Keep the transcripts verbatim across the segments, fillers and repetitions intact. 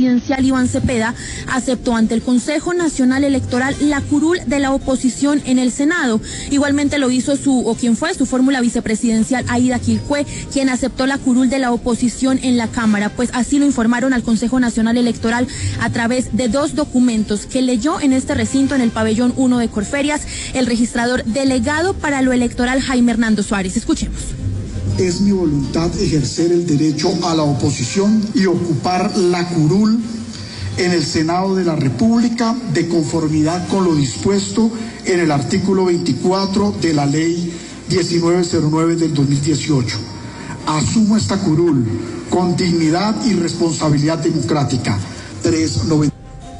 vicepresidencial Iván Cepeda aceptó ante el Consejo Nacional Electoral la curul de la oposición en el Senado. Igualmente lo hizo su, o quien fue su fórmula vicepresidencial Aida Quilpué, quien aceptó la curul de la oposición en la Cámara, pues así lo informaron al Consejo Nacional Electoral a través de dos documentos que leyó en este recinto en el pabellón uno de Corferias el registrador delegado para lo electoral Jaime Hernando Suárez. Escuchemos. Es mi voluntad ejercer el derecho a la oposición y ocupar la curul en el Senado de la República de conformidad con lo dispuesto en el artículo veinticuatro de la Ley diecinueve cero nueve del dos mil dieciocho. Asumo esta curul con dignidad y responsabilidad democrática. tres noventa.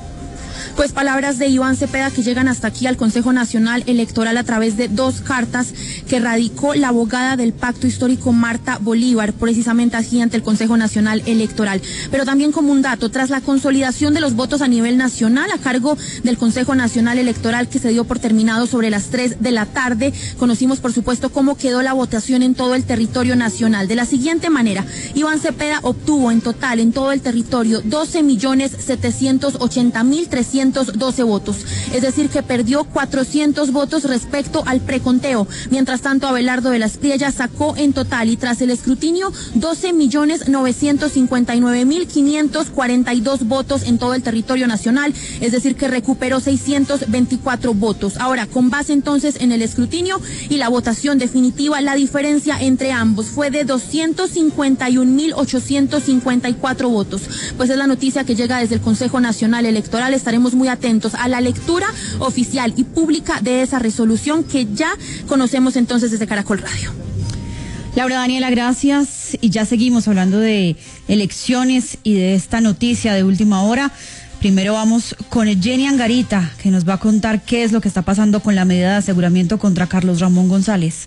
Pues palabras de Iván Cepeda que llegan hasta aquí al Consejo Nacional Electoral a través de dos cartas que radicó la abogada del Pacto Histórico Marta Bolívar, precisamente aquí ante el Consejo Nacional Electoral. Pero también como un dato, tras la consolidación de los votos a nivel nacional a cargo del Consejo Nacional Electoral que se dio por terminado sobre las tres de la tarde, conocimos por supuesto cómo quedó la votación en todo el territorio nacional. De la siguiente manera, Iván Cepeda obtuvo en total en todo el territorio doce millones setecientos ochenta mil trescientos doce votos, es decir que perdió cuatrocientos votos respecto al preconteo. Mientras tanto, Abelardo de las Priellas sacó en total y tras el escrutinio doce millones novecientos cincuenta y nueve mil quinientos cuarenta y dos votos en todo el territorio nacional, es decir que recuperó seiscientos veinticuatro votos. Ahora, con base entonces en el escrutinio y la votación definitiva, la diferencia entre ambos fue de doscientos cincuenta y un mil ochocientos cincuenta y cuatro votos. Pues es la noticia que llega desde el Consejo Nacional Electoral. Estaremos muy atentos a la lectura oficial y pública de esa resolución que ya conocemos entonces desde Caracol Radio. Laura Daniela, gracias. Y ya seguimos hablando de elecciones y de esta noticia de última hora. Primero vamos con Jenny Angarita, que nos va a contar qué es lo que está pasando con la medida de aseguramiento contra Carlos Ramón González.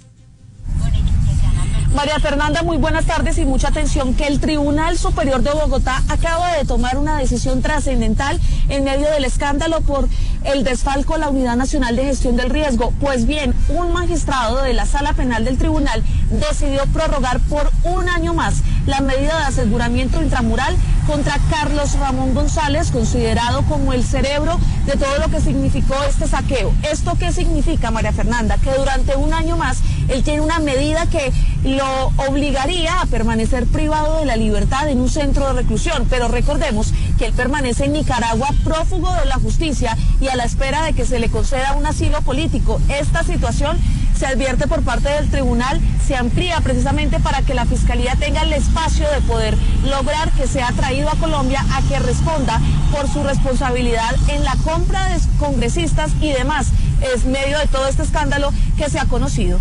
María Fernanda, muy buenas tardes y mucha atención, que el Tribunal Superior de Bogotá acaba de tomar una decisión trascendental en medio del escándalo por el desfalco a la Unidad Nacional de Gestión del Riesgo. Pues bien, un magistrado de la Sala Penal del Tribunal decidió prorrogar por un año más la medida de aseguramiento intramural contra Carlos Ramón González, considerado como el cerebro de todo lo que significó este saqueo. ¿Esto qué significa, María Fernanda? Que durante un año más él tiene una medida que lo obligaría a permanecer privado de la libertad en un centro de reclusión, pero recordemos que él permanece en Nicaragua prófugo de la justicia y a la espera de que se le conceda un asilo político. Esta situación, se advierte por parte del tribunal, se amplía precisamente para que la Fiscalía tenga el espacio de poder lograr que sea traído a Colombia a que responda por su responsabilidad en la compra de congresistas y demás, es medio de todo este escándalo que se ha conocido.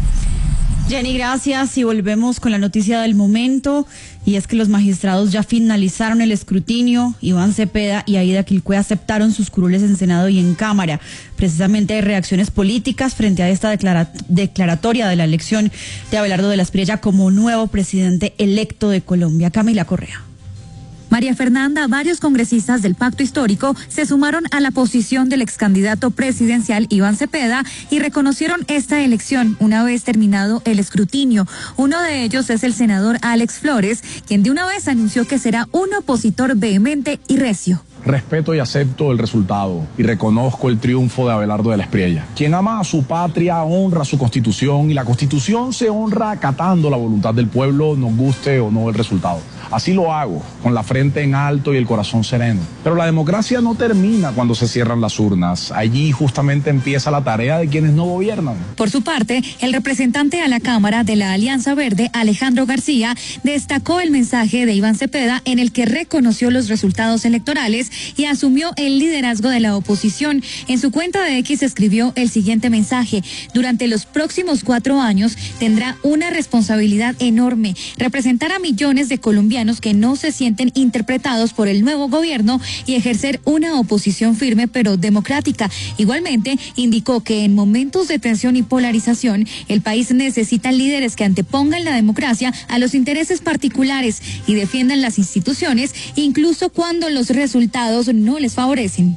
Jenny, gracias, y volvemos con la noticia del momento, y es que los magistrados ya finalizaron el escrutinio. Iván Cepeda y Aida Quilpué aceptaron sus curules en Senado y en Cámara. Precisamente hay reacciones políticas frente a esta declara- declaratoria de la elección de Abelardo de las Priellas como nuevo presidente electo de Colombia. Camila Correa. María Fernanda, varios congresistas del Pacto Histórico se sumaron a la posición del ex candidato presidencial Iván Cepeda y reconocieron esta elección una vez terminado el escrutinio. Uno de ellos es el senador Alex Flores, quien de una vez anunció que será un opositor vehemente y recio. Respeto y acepto el resultado y reconozco el triunfo de Abelardo de las Priellas. Quien ama a su patria honra su constitución y la constitución se honra acatando la voluntad del pueblo, nos guste o no el resultado. Así lo hago, con la frente en alto y el corazón sereno. Pero la democracia no termina cuando se cierran las urnas. Allí justamente empieza la tarea de quienes no gobiernan. Por su parte, el representante a la Cámara de la Alianza Verde, Alejandro García, destacó el mensaje de Iván Cepeda en el que reconoció los resultados electorales y asumió el liderazgo de la oposición. En su cuenta de X escribió el siguiente mensaje: durante los próximos cuatro años tendrá una responsabilidad enorme, representar a millones de colombianos que no se sienten interpretados por el nuevo gobierno y ejercer una oposición firme pero democrática. Igualmente, indicó que en momentos de tensión y polarización, el país necesita líderes que antepongan la democracia a los intereses particulares y defiendan las instituciones, incluso cuando los resultados no les favorecen.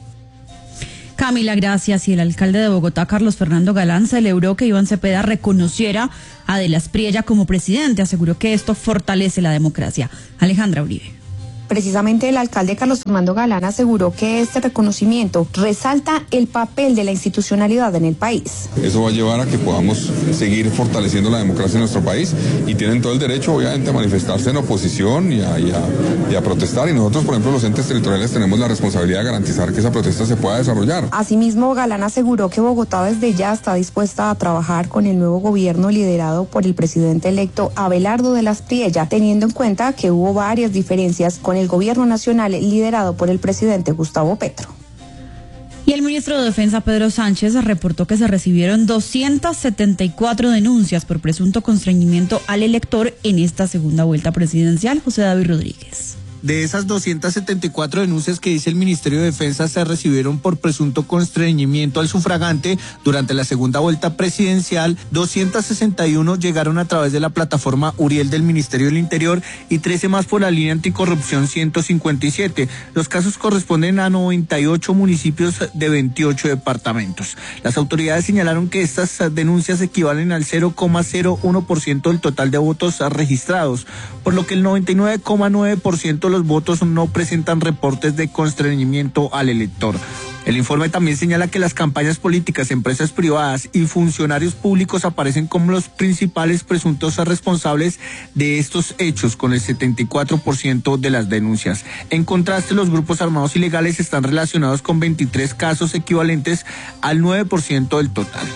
Camila, gracias. Y el alcalde de Bogotá, Carlos Fernando Galán, celebró que Iván Cepeda reconociera a de las Priellas como presidente. Aseguró que esto fortalece la democracia. Alejandra Uribe. Precisamente el alcalde Carlos Fernando Galán aseguró que este reconocimiento resalta el papel de la institucionalidad en el país. Eso va a llevar a que podamos seguir fortaleciendo la democracia en nuestro país y tienen todo el derecho obviamente a manifestarse en oposición y a, y a, y a protestar, y nosotros por ejemplo los entes territoriales tenemos la responsabilidad de garantizar que esa protesta se pueda desarrollar. Asimismo, Galán aseguró que Bogotá desde ya está dispuesta a trabajar con el nuevo gobierno liderado por el presidente electo Abelardo de las Priella, teniendo en cuenta que hubo varias diferencias con el gobierno nacional liderado por el presidente Gustavo Petro. Y el ministro de Defensa, Pedro Sánchez, reportó que se recibieron doscientas setenta y cuatro denuncias por presunto constreñimiento al elector en esta segunda vuelta presidencial. José David Rodríguez. De esas doscientas setenta y cuatro denuncias que dice el Ministerio de Defensa se recibieron por presunto constreñimiento al sufragante durante la segunda vuelta presidencial, doscientas sesenta y uno llegaron a través de la plataforma Uriel del Ministerio del Interior y trece más por la línea anticorrupción ciento cincuenta y siete. Los casos corresponden a noventa y ocho municipios de veintiocho departamentos. Las autoridades señalaron que estas denuncias equivalen al cero coma cero uno por ciento del total de votos registrados, por lo que el noventa y nueve coma nueve por ciento los votos no presentan reportes de constreñimiento al elector. El informe también señala que las campañas políticas, empresas privadas y funcionarios públicos aparecen como los principales presuntos responsables de estos hechos, con el setenta y cuatro por ciento de las denuncias. En contraste, los grupos armados ilegales están relacionados con veintitrés casos equivalentes al nueve por ciento del total.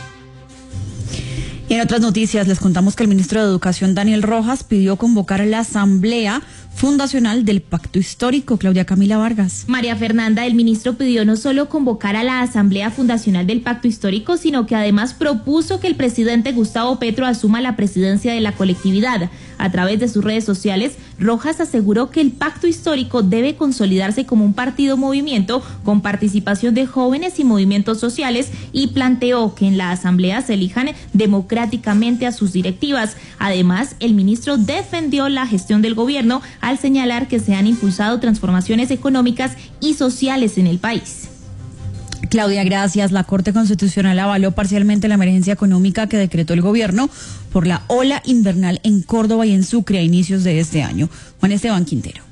Y en otras noticias les contamos que el ministro de Educación, Daniel Rojas, pidió convocar a la asamblea fundacional del Pacto Histórico. Claudia Camila Vargas. María Fernanda, el ministro pidió no solo convocar a la Asamblea Fundacional del Pacto Histórico, sino que además propuso que el presidente Gustavo Petro asuma la presidencia de la colectividad. A través de sus redes sociales, Rojas aseguró que el Pacto Histórico debe consolidarse como un partido movimiento con participación de jóvenes y movimientos sociales, y planteó que en la Asamblea se elijan democráticamente a sus directivas. Además, el ministro defendió la gestión del gobierno al señalar que se han impulsado transformaciones económicas y sociales en el país. Claudia, gracias. La Corte Constitucional avaló parcialmente la emergencia económica que decretó el gobierno por la ola invernal en Córdoba y en Sucre a inicios de este año. Juan Esteban Quintero.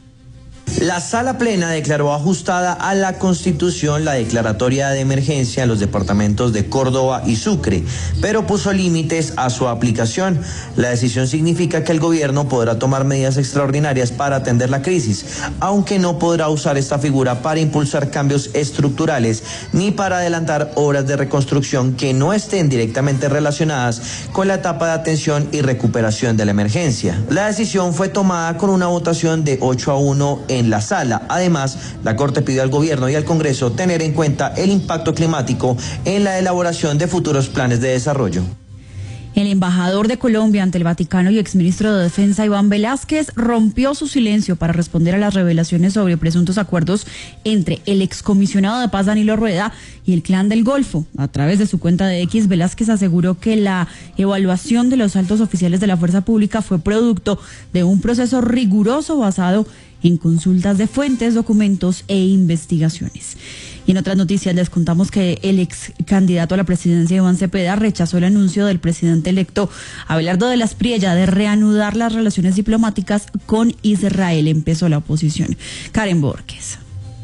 La Sala Plena declaró ajustada a la Constitución la declaratoria de emergencia en los departamentos de Córdoba y Sucre, pero puso límites a su aplicación. La decisión significa que el gobierno podrá tomar medidas extraordinarias para atender la crisis, aunque no podrá usar esta figura para impulsar cambios estructurales ni para adelantar obras de reconstrucción que no estén directamente relacionadas con la etapa de atención y recuperación de la emergencia. La decisión fue tomada con una votación de ocho a uno en en la sala. Además, la Corte pidió al gobierno y al Congreso tener en cuenta el impacto climático en la elaboración de futuros planes de desarrollo. El embajador de Colombia ante el Vaticano y exministro de Defensa, Iván Velázquez, rompió su silencio para responder a las revelaciones sobre presuntos acuerdos entre el excomisionado de paz Danilo Rueda y el Clan del Golfo. A través de su cuenta de X, Velázquez aseguró que la evaluación de los altos oficiales de la fuerza pública fue producto de un proceso riguroso basado en consultas de fuentes, documentos e investigaciones. Y en otras noticias les contamos que el ex candidato a la presidencia, Iván Cepeda, rechazó el anuncio del presidente electo Abelardo de las Priella de reanudar las relaciones diplomáticas con Israel. Empezó la oposición. Karen Borges.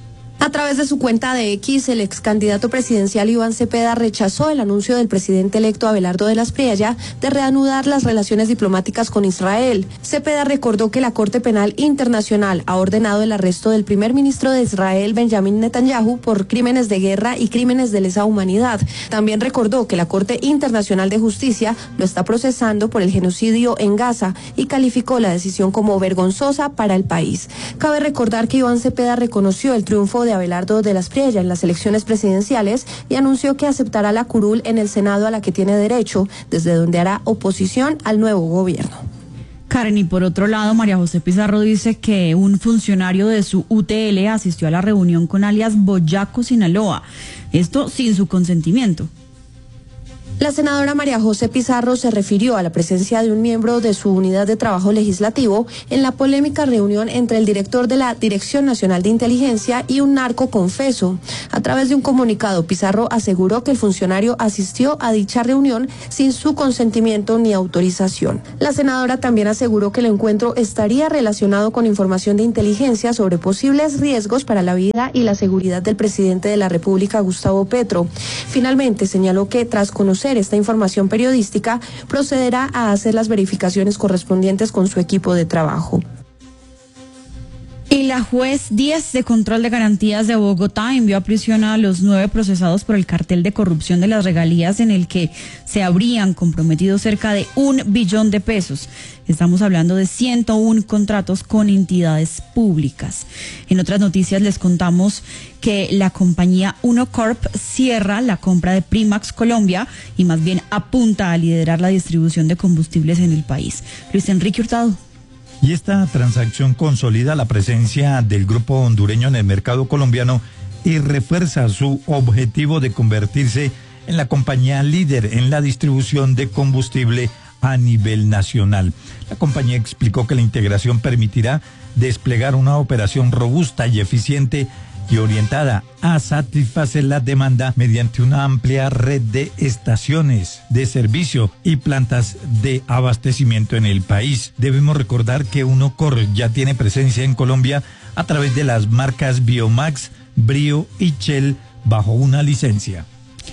A través de su cuenta de X, el ex candidato presidencial Iván Cepeda rechazó el anuncio del presidente electo Abelardo de las Priella de reanudar las relaciones diplomáticas con Israel. Cepeda recordó que la Corte Penal Internacional ha ordenado el arresto del primer ministro de Israel, Benjamin Netanyahu, por crímenes de guerra y crímenes de lesa humanidad. También recordó que la Corte Internacional de Justicia lo está procesando por el genocidio en Gaza y calificó la decisión como vergonzosa para el país. Cabe recordar que Iván Cepeda reconoció el triunfo de Abelardo de las Priella en las elecciones presidenciales y anunció que aceptará la curul en el Senado a la que tiene derecho, desde donde hará oposición al nuevo gobierno. Karen, y por otro lado, María José Pizarro dice que un funcionario de su U T L asistió a la reunión con alias Boyaco Sinaloa, esto sin su consentimiento. La senadora María José Pizarro se refirió a la presencia de un miembro de su unidad de trabajo legislativo en la polémica reunión entre el director de la Dirección Nacional de Inteligencia y un narco confeso. A través de un comunicado, Pizarro aseguró que el funcionario asistió a dicha reunión sin su consentimiento ni autorización. La senadora también aseguró que el encuentro estaría relacionado con información de inteligencia sobre posibles riesgos para la vida y la seguridad del presidente de la República, Gustavo Petro. Finalmente, señaló que tras conocer esta información periodística, procederá a hacer las verificaciones correspondientes con su equipo de trabajo. Y la juez diez de Control de Garantías de Bogotá envió a prisión a los nueve procesados por el cartel de corrupción de las regalías en el que se habrían comprometido cerca de un billón de pesos. Estamos hablando de ciento uno contratos con entidades públicas. En otras noticias les contamos que la compañía Unocorp cierra la compra de Primax Colombia y más bien apunta a liderar la distribución de combustibles en el país. Luis Enrique Hurtado. Y esta transacción consolida la presencia del grupo hondureño en el mercado colombiano y refuerza su objetivo de convertirse en la compañía líder en la distribución de combustible a nivel nacional. La compañía explicó que la integración permitirá desplegar una operación robusta y eficiente y orientada a satisfacer la demanda mediante una amplia red de estaciones de servicio y plantas de abastecimiento en el país. Debemos recordar que Unocorp ya tiene presencia en Colombia a través de las marcas Biomax, Brio y Shell bajo una licencia.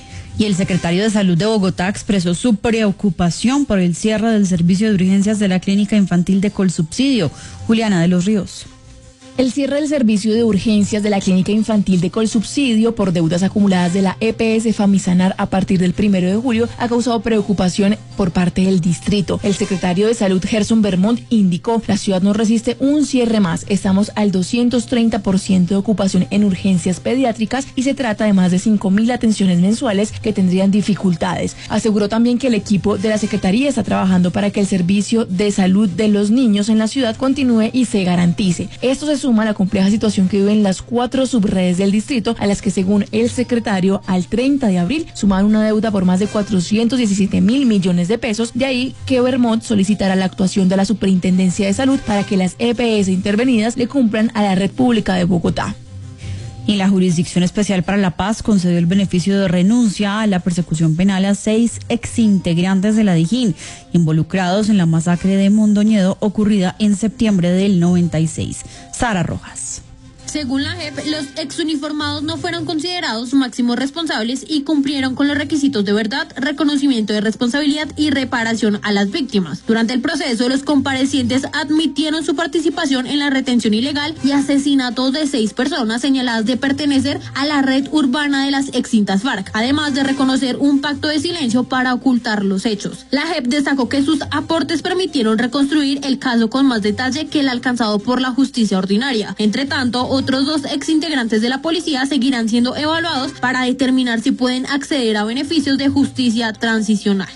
Y el secretario de Salud de Bogotá expresó su preocupación por el cierre del servicio de urgencias de la clínica infantil de Colsubsidio. Juliana de los Ríos. El cierre del servicio de urgencias de la clínica infantil de Colsubsidio por deudas acumuladas de la E P S Famisanar a partir del primero de julio ha causado preocupación por parte del distrito. El secretario de Salud, Gerson Vermont, indicó: la ciudad no resiste un cierre más. Estamos al doscientos treinta por ciento de ocupación en urgencias pediátricas y se trata de más de cinco mil atenciones mensuales que tendrían dificultades. Aseguró también que el equipo de la Secretaría está trabajando para que el servicio de salud de los niños en la ciudad continúe y se garantice. Esto se suma a la compleja situación que viven las cuatro subredes del distrito, a las que, según el secretario, al treinta de abril suman una deuda por más de cuatrocientos diecisiete mil millones de pesos. De ahí que Vermont solicitará la actuación de la Superintendencia de Salud para que las E P S intervenidas le cumplan a la red pública de Bogotá. Y la Jurisdicción Especial para la Paz concedió el beneficio de renuncia a la persecución penal a seis exintegrantes de la Dijín, involucrados en la masacre de Mondoñedo ocurrida en septiembre del noventa y seis. Sara Rojas. Según la J E P, los exuniformados no fueron considerados máximos responsables y cumplieron con los requisitos de verdad, reconocimiento de responsabilidad y reparación a las víctimas. Durante el proceso, los comparecientes admitieron su participación en la retención ilegal y asesinatos de seis personas señaladas de pertenecer a la red urbana de las extintas FARC, además de reconocer un pacto de silencio para ocultar los hechos. La J E P destacó que sus aportes permitieron reconstruir el caso con más detalle que el alcanzado por la justicia ordinaria. Entre tanto, otros dos exintegrantes de la policía seguirán siendo evaluados para determinar si pueden acceder a beneficios de justicia transicional.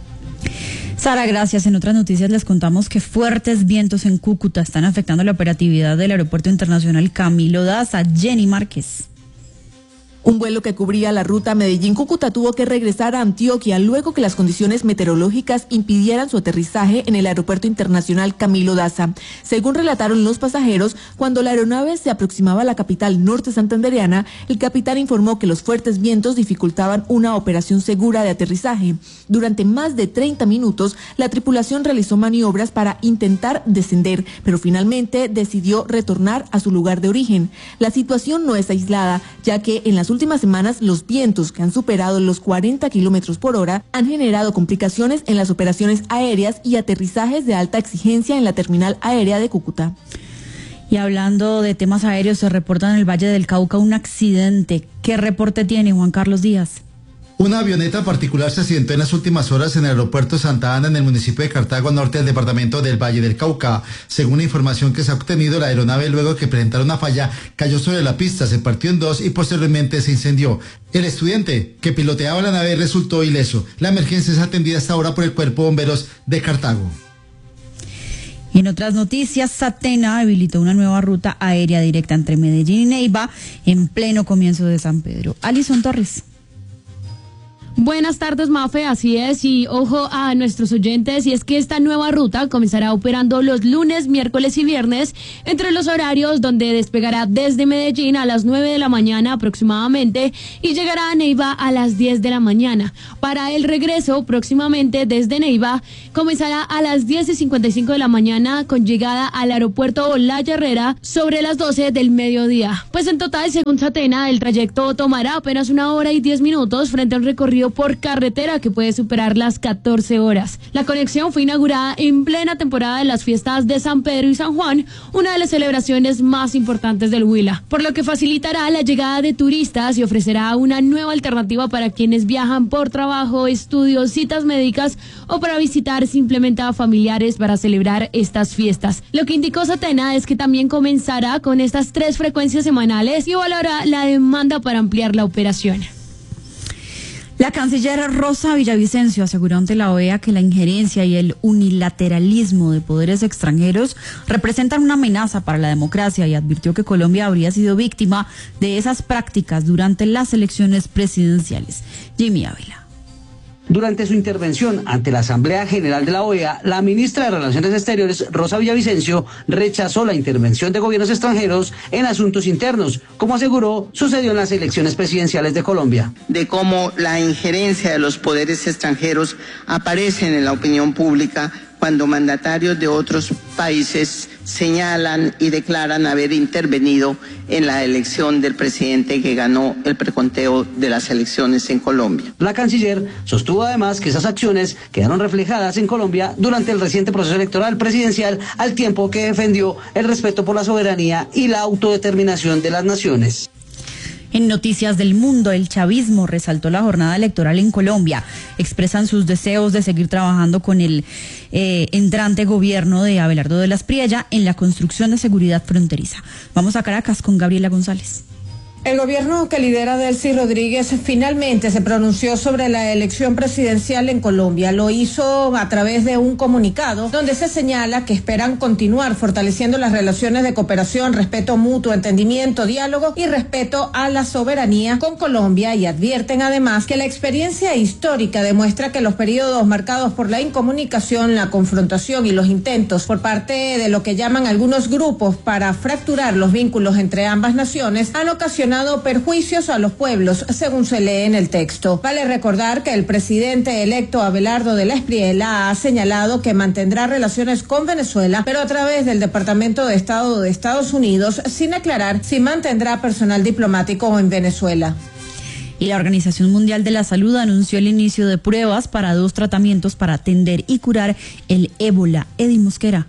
Sara, gracias. En otras noticias les contamos que fuertes vientos en Cúcuta están afectando la operatividad del Aeropuerto Internacional Camilo Daza. Jenny Márquez. Un vuelo que cubría la ruta Medellín-Cúcuta tuvo que regresar a Antioquia luego que las condiciones meteorológicas impidieran su aterrizaje en el Aeropuerto Internacional Camilo Daza. Según relataron los pasajeros, cuando la aeronave se aproximaba a la capital norte santandereana, el capitán informó que los fuertes vientos dificultaban una operación segura de aterrizaje. Durante más de treinta minutos, la tripulación realizó maniobras para intentar descender, pero finalmente decidió retornar a su lugar de origen. La situación no es aislada, ya que en las últimas semanas los vientos, que han superado los cuarenta kilómetros por hora, han generado complicaciones en las operaciones aéreas y aterrizajes de alta exigencia en la terminal aérea de Cúcuta. Y hablando de temas aéreos, se reporta en el Valle del Cauca un accidente. ¿Qué reporte tiene Juan Carlos Díaz? Una avioneta particular se accidentó en las últimas horas en el aeropuerto Santa Ana, en el municipio de Cartago Norte, del departamento del Valle del Cauca. Según la información que se ha obtenido, la aeronave, luego de que presentara una falla, cayó sobre la pista, se partió en dos y posteriormente se incendió. El estudiante que piloteaba la nave resultó ileso. La emergencia es atendida hasta ahora por el Cuerpo de Bomberos de Cartago. Y en otras noticias, Satena habilitó una nueva ruta aérea directa entre Medellín y Neiva en pleno comienzo de San Pedro. Alison Torres. Buenas tardes, Mafe, así es, y ojo a nuestros oyentes, y es que esta nueva ruta comenzará operando los lunes, miércoles y viernes, entre los horarios donde despegará desde Medellín a las nueve de la mañana aproximadamente y llegará a Neiva a las diez de la mañana. Para el regreso, próximamente desde Neiva, comenzará a las diez y cincuenta y cinco de la mañana con llegada al aeropuerto Olaya Herrera sobre las doce del mediodía. Pues en total, según Satena, el trayecto tomará apenas una hora y diez minutos frente a un recorrido por carretera que puede superar las catorce horas. La conexión fue inaugurada en plena temporada de las fiestas de San Pedro y San Juan, una de las celebraciones más importantes del Huila, por lo que facilitará la llegada de turistas y ofrecerá una nueva alternativa para quienes viajan por trabajo, estudios, citas médicas o para visitar simplemente a familiares para celebrar estas fiestas. Lo que indicó Satena es que también comenzará con estas tres frecuencias semanales y evaluará la demanda para ampliar la operación. La canciller Rosa Villavicencio aseguró ante la O E A que la injerencia y el unilateralismo de poderes extranjeros representan una amenaza para la democracia y advirtió que Colombia habría sido víctima de esas prácticas durante las elecciones presidenciales. Jimmy Ávila. Durante su intervención ante la Asamblea General de la O E A, la ministra de Relaciones Exteriores, Rosa Villavicencio, rechazó la intervención de gobiernos extranjeros en asuntos internos, como aseguró sucedió en las elecciones presidenciales de Colombia. De cómo la injerencia de los poderes extranjeros aparecen en la opinión pública cuando mandatarios de otros países señalan y declaran haber intervenido en la elección del presidente que ganó el preconteo de las elecciones en Colombia. La canciller sostuvo además que esas acciones quedaron reflejadas en Colombia durante el reciente proceso electoral presidencial, al tiempo que defendió el respeto por la soberanía y la autodeterminación de las naciones. En Noticias del Mundo, el chavismo resaltó la jornada electoral en Colombia. Expresan sus deseos de seguir trabajando con el eh, entrante gobierno de Abelardo de la Espriella en la construcción de seguridad fronteriza. Vamos a Caracas con Gabriela González. El gobierno que lidera Delcy Rodríguez finalmente se pronunció sobre la elección presidencial en Colombia. Lo hizo a través de un comunicado donde se señala que esperan continuar fortaleciendo las relaciones de cooperación, respeto mutuo, entendimiento, diálogo y respeto a la soberanía con Colombia, y advierten además que la experiencia histórica demuestra que los periodos marcados por la incomunicación, la confrontación y los intentos por parte de lo que llaman algunos grupos para fracturar los vínculos entre ambas naciones han ocasionado perjuicios a los pueblos, según se lee en el texto. Vale recordar que el presidente electo Abelardo de la Espriella ha señalado que mantendrá relaciones con Venezuela, pero a través del Departamento de Estado de Estados Unidos, sin aclarar si mantendrá personal diplomático en Venezuela. Y la Organización Mundial de la Salud anunció el inicio de pruebas para dos tratamientos para atender y curar el ébola. Eddie Mosquera.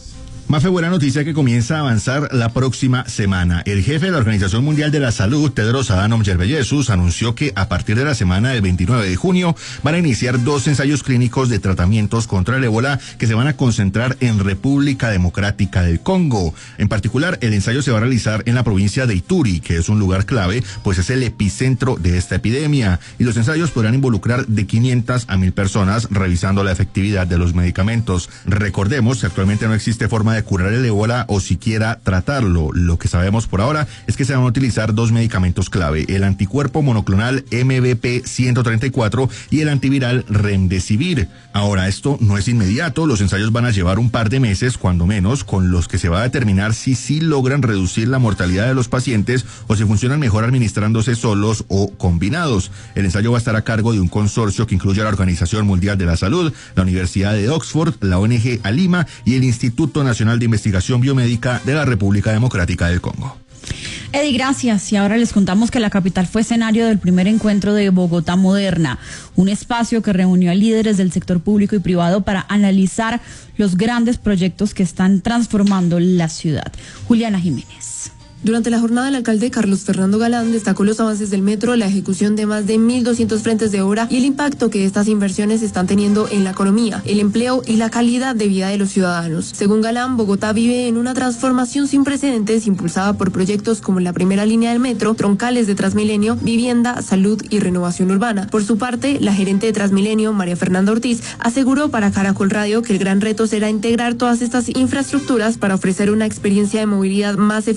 Mafe, buena noticia que comienza a avanzar la próxima semana. El jefe de la Organización Mundial de la Salud, Tedros Adhanom Ghebreyesus, anunció que a partir de la semana del veintinueve de junio van a iniciar dos ensayos clínicos de tratamientos contra el ébola que se van a concentrar en República Democrática del Congo. En particular, el ensayo se va a realizar en la provincia de Ituri, que es un lugar clave, pues es el epicentro de esta epidemia. Y los ensayos podrán involucrar de quinientas a mil personas, revisando la efectividad de los medicamentos. Recordemos que actualmente no existe forma de de curar el ébola o siquiera tratarlo. Lo que sabemos por ahora es que se van a utilizar dos medicamentos clave, el anticuerpo monoclonal M V P ciento treinta y cuatro y el antiviral Remdesivir. Ahora, esto no es inmediato, los ensayos van a llevar un par de meses, cuando menos, con los que se va a determinar si sí logran reducir la mortalidad de los pacientes o si funcionan mejor administrándose solos o combinados. El ensayo va a estar a cargo de un consorcio que incluye a la Organización Mundial de la Salud, la Universidad de Oxford, la O N G Alima y el Instituto Nacional de Investigación Biomédica de la República Democrática del Congo. Eddie, gracias. Y ahora les contamos que la capital fue escenario del primer encuentro de Bogotá Moderna, un espacio que reunió a líderes del sector público y privado para analizar los grandes proyectos que están transformando la ciudad. Juliana Jiménez. Durante la jornada, el alcalde Carlos Fernando Galán destacó los avances del metro, la ejecución de más de mil doscientos frentes de obra y el impacto que estas inversiones están teniendo en la economía, el empleo y la calidad de vida de los ciudadanos. Según Galán, Bogotá vive en una transformación sin precedentes impulsada por proyectos como la primera línea del metro, troncales de Transmilenio, vivienda, salud y renovación urbana. Por su parte, la gerente de Transmilenio, María Fernanda Ortiz, aseguró para Caracol Radio que el gran reto será integrar todas estas infraestructuras para ofrecer una experiencia de movilidad más eficiente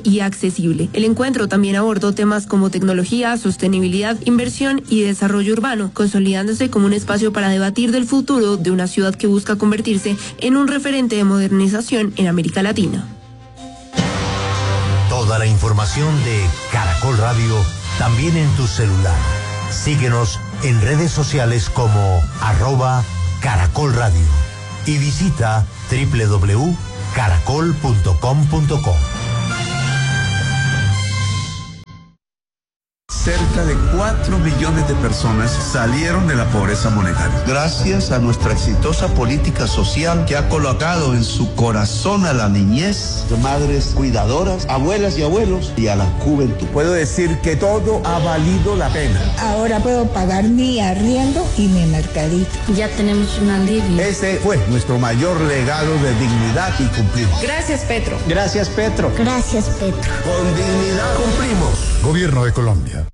y accesible. El encuentro también abordó temas como tecnología, sostenibilidad, inversión y desarrollo urbano, consolidándose como un espacio para debatir del futuro de una ciudad que busca convertirse en un referente de modernización en América Latina. Toda la información de Caracol Radio también en tu celular. Síguenos en redes sociales como arroba Caracol Radio y visita doble u doble u doble u punto caracol punto com punto co. Cerca de cuatro millones de personas salieron de la pobreza monetaria. Gracias a nuestra exitosa política social que ha colocado en su corazón a la niñez, de madres cuidadoras, abuelas y abuelos y a la juventud. Puedo decir que todo ha valido la pena. Ahora puedo pagar mi arriendo y mi mercadito. Ya tenemos un alivio. Ese fue nuestro mayor legado de dignidad y cumplimos. Gracias, Petro. Gracias, Petro. Gracias, Petro. Con dignidad cumplimos. Gobierno de Colombia.